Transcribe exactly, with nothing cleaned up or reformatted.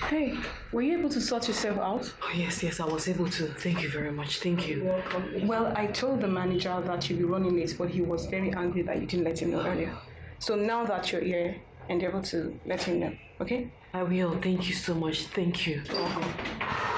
Hey, were you able to sort yourself out? Oh, yes, yes, I was able to. Thank you very much. Thank you. Welcome. Well, I told the manager that you'd be running late, but he was very angry that you didn't let him know earlier. So now that you're here, and able to let him know, okay? I will. Thank you so much. Thank you. Welcome.